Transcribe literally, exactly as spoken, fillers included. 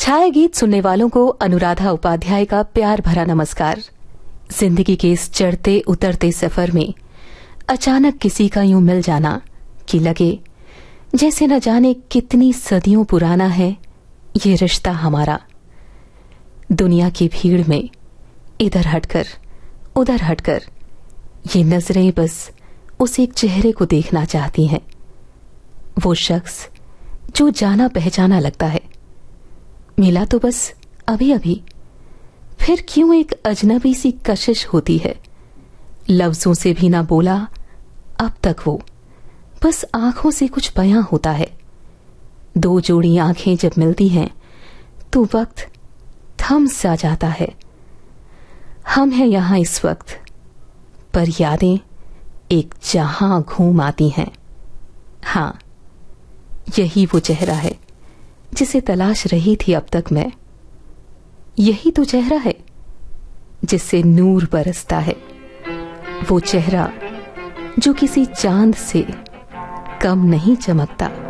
छाया गीत सुनने वालों को अनुराधा उपाध्याय का प्यार भरा नमस्कार। जिंदगी के इस चढ़ते उतरते सफर में अचानक किसी का यूं मिल जाना कि लगे जैसे न जाने कितनी सदियों पुराना है ये रिश्ता हमारा। दुनिया की भीड़ में इधर हटकर उधर हटकर ये नजरें बस उस एक चेहरे को देखना चाहती हैं, वो शख्स जो जाना पहचाना लगता है। मिला तो बस अभी अभी, फिर क्यों एक अजनबी सी कशिश होती है। लफ्जों से भी ना बोला अब तक वो, बस आंखों से कुछ बयां होता है। दो जोड़ी आंखें जब मिलती हैं तो वक्त थम सा जाता है। हम हैं यहां इस वक्त, पर यादें एक जहां घूम आती हैं। हां, यही वो चेहरा है जिसे तलाश रही थी अब तक मैं। यही तो चेहरा है जिससे नूर बरसता है, वो चेहरा जो किसी चांद से कम नहीं चमकता।